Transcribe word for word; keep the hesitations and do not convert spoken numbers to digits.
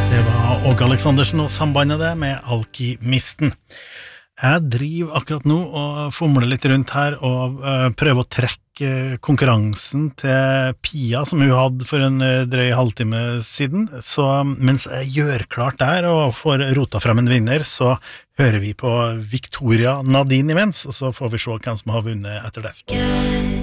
Det var Åge Aleksandersen og sambandet det med Alkymisten. Jeg driver akkurat nå og fomler litt rundt her og uh, prøver å trekke konkurransen til Pia som hun hadde for en uh, drøy halvtime siden. Så mens jeg gjør klart der og får rota frem en vinner, så hører vi på Victoria Nadine imens, og så får vi se hvem som har vunnet etter det.